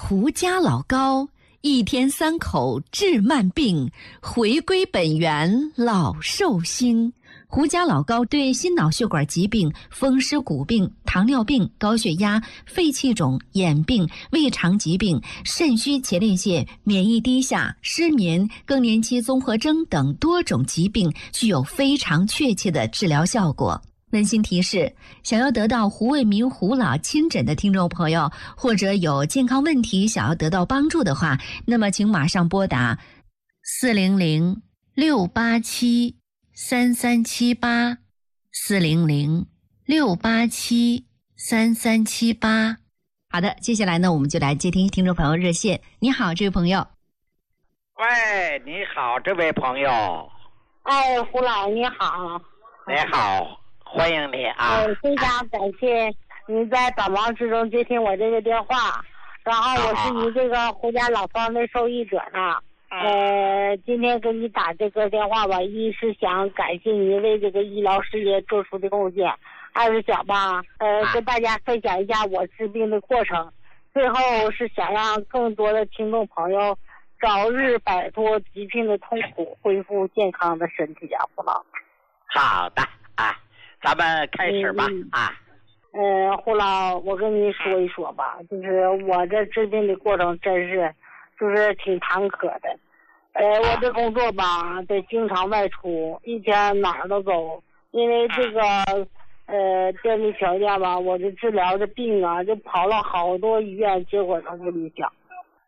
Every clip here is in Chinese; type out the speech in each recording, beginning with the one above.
胡家老高，一天3口治慢病，回归本源老寿星。胡家老高对心脑血管疾病、风湿骨病、糖尿病、高血压、肺气肿、眼病、胃肠疾病、肾虚前列腺、免疫低下、失眠、更年期综合征等多种疾病具有非常确切的治疗效果。温馨提示：想要得到胡卫民胡老亲诊的听众朋友，或者有健康问题想要得到帮助的话，那么请马上拨打400-687-3378 400-687-3378。好的，接下来呢，我们就来接听众朋友热线。你好，这位朋友。 喂，你好，这位朋友。 哎，胡老你好。 你好，欢迎你啊。 非常感谢您在百忙之中接听我这个电话，然后我是你这个胡家老方的受益者呢。今天给你打这个电话吧，一是想感谢您为这个医疗事业做出的贡献，二是想吧，跟大家分享一下我治病的过程，最后是想让更多的听众朋友早日摆脱疾病的痛苦，恢复健康的身体啊，胡老。 好的啊，咱们开始吧胡老，我跟您说一说吧，就是我这治病的过程真是就是挺坎坷的。我这工作吧得经常外出，一天哪儿都走，因为这个电力条件吧，我这治疗的病啊就跑了好多医院，结果都不理想。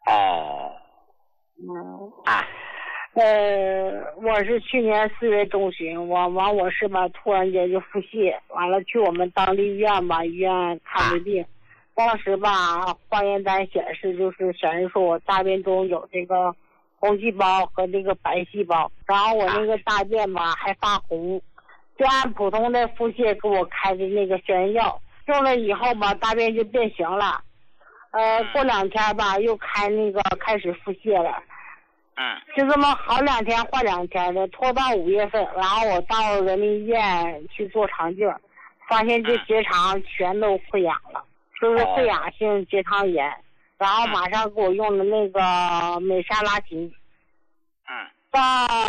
我是去年4月中旬，我是吧突然间就腹泻，完了去我们当地医院吧，医院看的病，当时吧化验单显示说我大便中有这个红细胞和这个白细胞，然后我那个大便吧还发红，就按普通的腹泻给我开的那个消炎药，用了以后吧大便就变形了，过2天吧又开始腹泻了。就这么好2天换2天的，拖到5月份，然后我到人民医院去做肠镜，发现这结肠全都溃疡了，就是溃疡性结肠炎，然后马上给我用的那个美沙拉嗪。到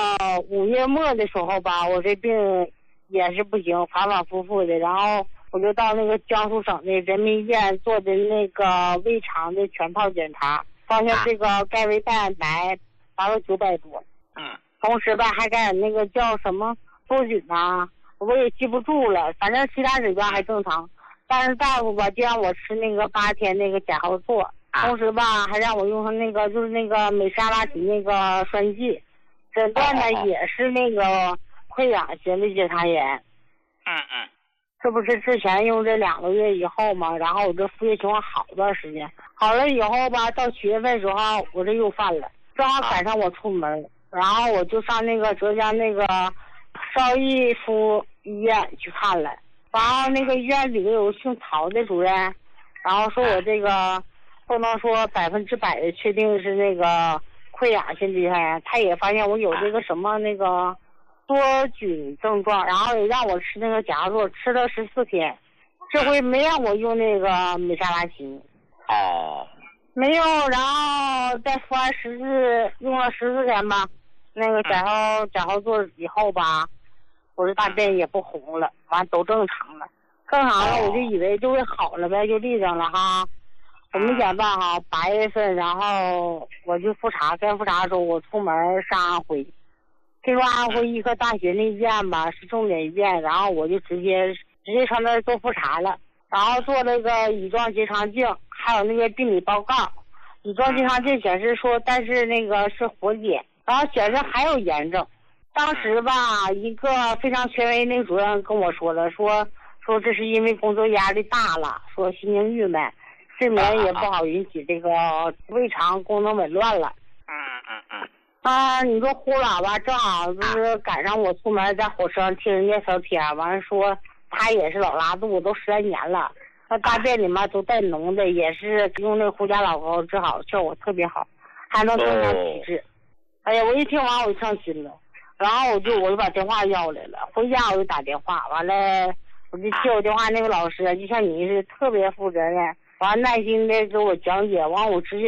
5月末的时候吧，我这病也是不行，反反复复的，然后我就到那个江苏省的人民医院做的那个胃肠的全套检查，发现这个钙维蛋白达到900多，同时吧还感染那个叫什么梭菌啊，我也记不住了，反正其他指标还正常，但是大夫吧就让我吃那个8天那个甲硝唑，同时吧还让我用上那个就是那个美沙拉嗪那个栓剂，诊断呢也是那个溃疡性的结肠炎。这不是之前用这2个月以后嘛，然后我这腹泻情况好段时间，好了以后吧到7月份的时候我这又犯了，正好赶上我出门，然后我就上那个浙江那个邵逸夫医院去看了，然后那个医院里头有姓曹的主任，然后说我这个不能说100%的确定是那个溃疡性结肠炎，他也发现我有这个什么那个梭菌症状，然后也让我吃那个甲硝唑，吃了14天，这回没让我用那个美沙拉嗪。没有，然后再服完用了14天吧，那个甲硝唑以后吧，我这大便也不红了，完都正常了，我就以为就会好了呗，就立正了哈。我没想到哈，8月份，然后我去复查，该复查的时候我出门上安徽，听说安徽医科大学那医院吧是重点医院，然后我就直接上那儿做复查了，然后做那个乙状结肠镜，还有那个病理报告。乙状结肠镜显示说，但是那个是活检，然后显示还有炎症。当时吧，一个非常权威那个主任跟我说了，说这是因为工作压力大了，说心情郁闷，睡眠也不好，引起这个胃肠功能紊乱了。你说呼喇叭正好就是赶上我出门在火车上听人家聊天，完了说他也是老拉肚子，都10来年了，那大便里面都带脓的，也是用那胡家老高治好，效果特别好，还能增强体质。哎呀，我一听完我就上心了，然后我就把电话要来了，回家我就打电话，完了我就接我电话那个老师就像你是特别负责任，完了耐心的给我讲解，完我直接